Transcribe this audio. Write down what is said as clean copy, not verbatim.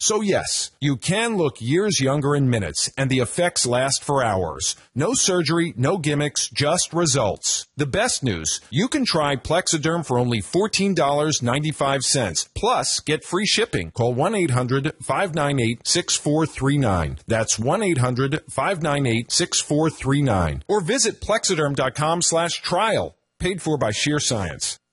So yes, you can look years younger in minutes, and the effects last for hours. No surgery, no gimmicks, just results. The best news, you can try Plexiderm for only $14.95. Plus, get free shipping. Call 1-800-598-6439. That's 1-800-598-6439. Or visit Plexiderm.com/trial. Paid for by Sheer Science.